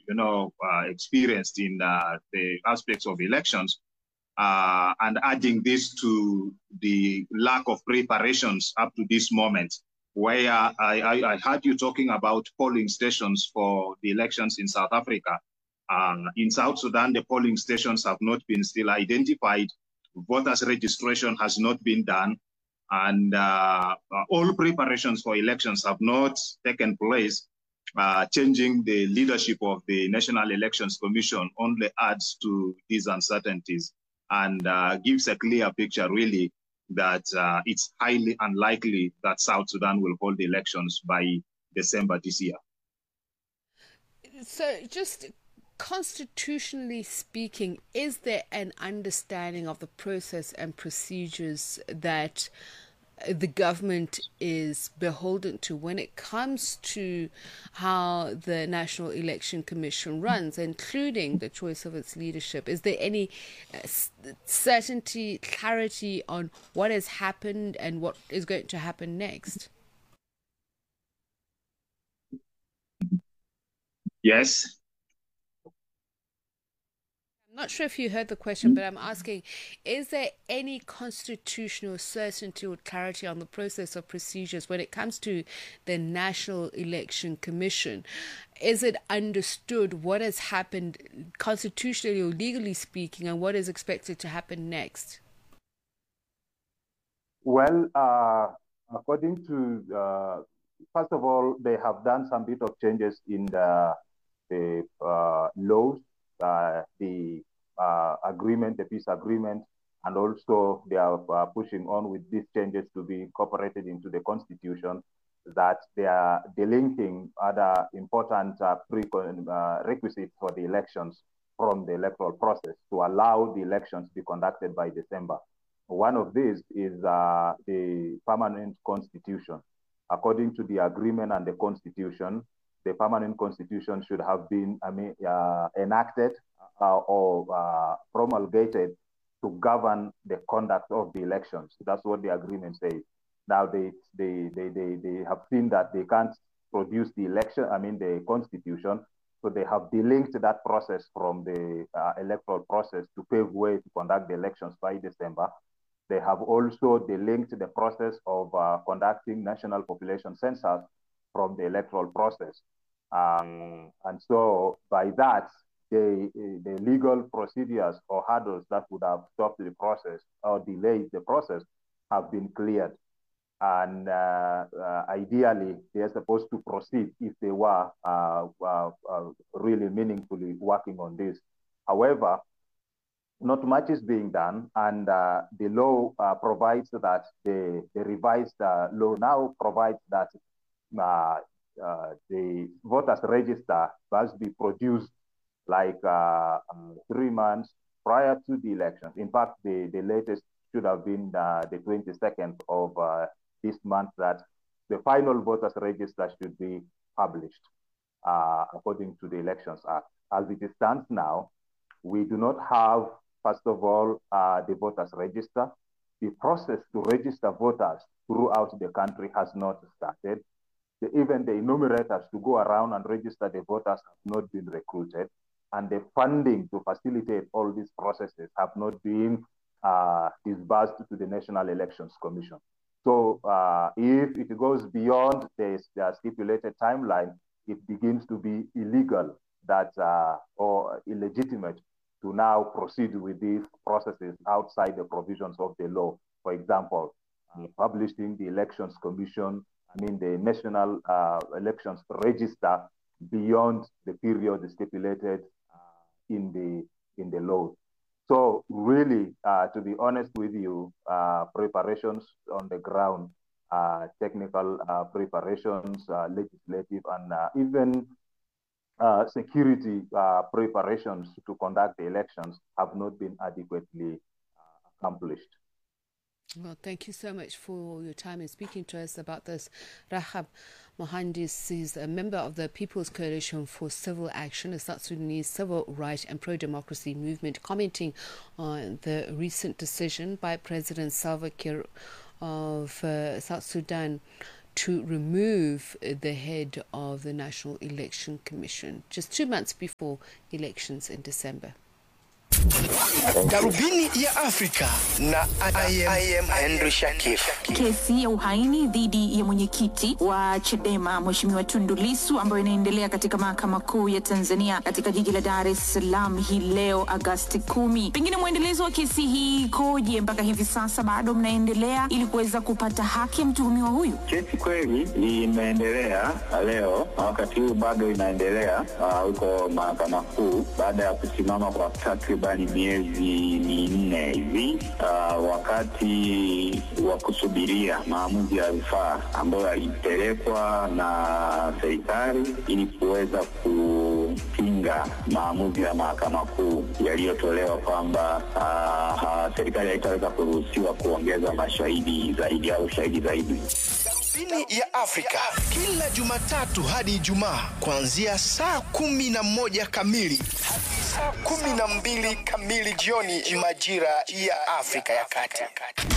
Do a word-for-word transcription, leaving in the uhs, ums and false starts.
you know, uh, experienced in uh, the aspects of elections, uh, and adding this to the lack of preparations up to this moment, where I, I, I heard you talking about polling stations for the elections in South Africa. Uh, in South Sudan, the polling stations have not been still identified. Voters registration has not been done. And uh, all preparations for elections have not taken place. Uh, changing the leadership of the National Elections Commission only adds to these uncertainties and uh, gives a clear picture, really, that uh, it's highly unlikely that South Sudan will hold elections by December this year. So, just constitutionally speaking, is there an understanding of the process and procedures that the government is beholden to when it comes to how the National Election Commission runs, including the choice of its leadership? Is there any uh, certainty, clarity on what has happened and what is going to happen next? Yes. I'm not sure if you heard the question, but I'm asking, is there any constitutional certainty or clarity on the process or procedures when it comes to the National Election Commission? Is it understood what has happened constitutionally or legally speaking and what is expected to happen next? Well, uh, according to, uh, first of all, they have done some bit of changes in the, the uh, laws, uh, the uh, agreement, the peace agreement, and also they are uh, pushing on with these changes to be incorporated into the constitution, that they are delinking other important uh, prerequisites uh, for the elections from the electoral process to allow the elections to be conducted by December. One of these is uh, the permanent constitution. According to the agreement and the constitution, the permanent constitution should have been I mean, uh, enacted uh, or uh, promulgated to govern the conduct of the elections. That's what the agreement says. Now they, they, they, they, they have seen that they can't produce the election, I mean the constitution, so they have delinked that process from the uh, electoral process to pave way to conduct the elections by December. They have also delinked the process of uh, conducting national population census from the electoral process. Um, and so by that, the, the legal procedures or hurdles that would have stopped the process or delayed the process have been cleared. And uh, uh, ideally, they are supposed to proceed if they were uh, uh, uh, really meaningfully working on this. However, not much is being done, and uh, the law uh, provides that the, the revised uh, law now provides that uh, uh, the voters register must be produced like uh, um, three months prior to the elections. In fact, the, the latest should have been uh, the twenty-second of uh, this month that the final voters register should be published uh, according to the Elections Act. As it stands now, we do not have, first of all, uh, the voters register. The process to register voters throughout the country has not started. The, even the enumerators to go around and register the voters have not been recruited. And the funding to facilitate all these processes have not been uh, disbursed to the National Elections Commission. So uh, if it goes beyond the, the stipulated timeline, it begins to be illegal that uh, or illegitimate to now proceed with these processes outside the provisions of the law. For example, uh, publishing the Elections Commission, I mean the National uh, Elections Register beyond the period stipulated uh, in the in the law. So really, uh, to be honest with you, uh, preparations on the ground, uh, technical uh, preparations, uh, legislative, and uh, even uh, security uh, preparations to conduct the elections have not been adequately uh, accomplished. Well, thank you so much for your time and speaking to us about this. Rahab Mohandis is a member of the People's Coalition for Civil Action, a South Sudanese civil rights and pro-democracy movement, commenting on the recent decision by President Salva Kiir of uh, South Sudan to remove the head of the National Election Commission, just two months before elections in December. Darubini ya Afrika na I am Henry Shakif. Kesi ya uhaini dhidi ya mwenyekiti wa Chadema Mheshimiwa Tundu Lissu ambayo inaendelea katika mahakama kuu ya Tanzania katika jiji la Dar es Salaam hii leo Agosti kumi. Pengine muendelezo wa kesi hii koje mpaka hivi sasa bado mnaendelea ili kuweza kupata haki ya mtuhumiwa huyu? Kesi kweli imeendelea leo, wakati huu bado inaendelea huko mahakama kuu baada ya kusimama kwa takriban miezi minne hivi, uh, wakati wa kusubiria maamuzi ya rufaa ambayo yalipelekwa na serikali ili kuweza kupinga maamuzi ya mahakama kuu yaliyotolewa kwamba uh, uh, serikali haitaweza kuruhusiwa kuongeza mashahidi zaidi au shahidi zaidi. Darubini ya Afrika kila Jumatatu hadi Ijumaa kuanzia saa kumi na moja kamili hadi saa kumi na mbili kamili jioni majira ya Afrika ya Kati.